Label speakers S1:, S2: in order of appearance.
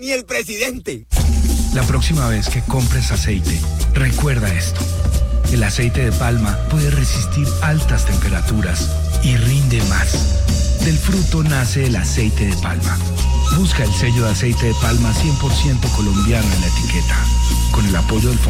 S1: ni el presidente.
S2: La próxima vez que compres aceite, recuerda esto. El aceite de palma puede resistir altas temperaturas y rinde más. Del fruto nace el aceite de palma. Busca el sello de aceite de palma 100% colombiano en la etiqueta. Con el apoyo del Fondo